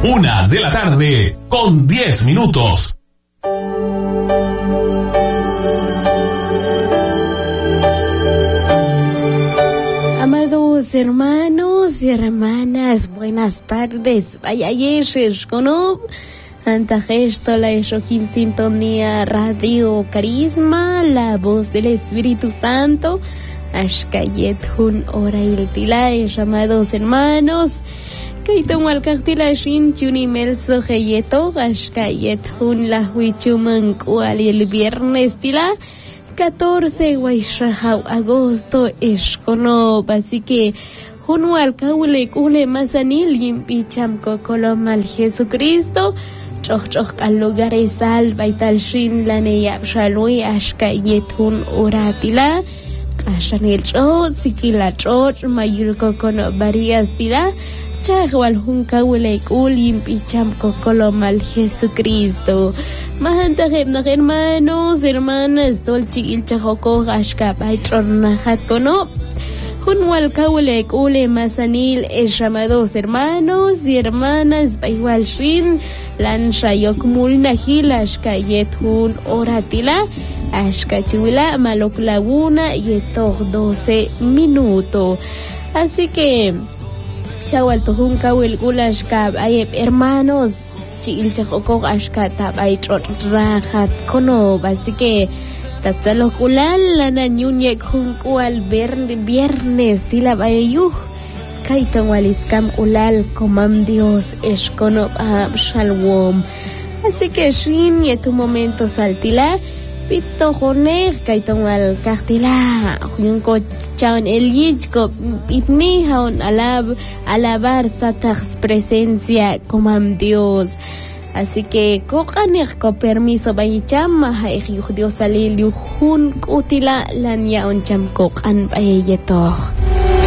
1:00 con 10 minutos. Amados hermanos y hermanas, buenas tardes. Vaya yesh kono. Anta gesto la en sintonía Radio Carisma, la voz del Espíritu Santo. Ashkayet hun ora iltilay, amados hermanos. Kaiton walkartila shin chuni melso geyeto, ashkayet hun la huichuman kual el viernes tila. 14 Waishahau agosto ishkono, así que junu alcaule kule masanil yimpicham kokolomal Jesucristo choch al lugar salva y tal shin la neya shalui ashkayet hun oratila ashanil cho sikila choch mayul kokono varias tila chahwal hun kaule kul yimpicham kokolomal Jesucristo. Mahantajem hermanos, hermanas, dolchi il chahoko gashka baitrnahat kono. Junwal kaule kule masanil llamados hermanos y hermanas baywal shin lan shayok mulna hilash kayet hun oratila ashkachula malok laguna yetor 12 minutos. Así que shawal tohun kawel kulash kab ayep hermanos il chahoko ashkata baitrot rahat kono, así que tatzalokulal lana nyunye kunkual viernes tila bayuh kaitan waliskam ulal komam Dios eshkono shalom. Así que shin yetu momento saltila pito joner kaitan wal kartila junko chaun elichko itni haun alabar satars presencia komam Dios. Así que koqaner ko permiso bayicham Dios salil yuhun utila lan yaon cham koqan bayetor.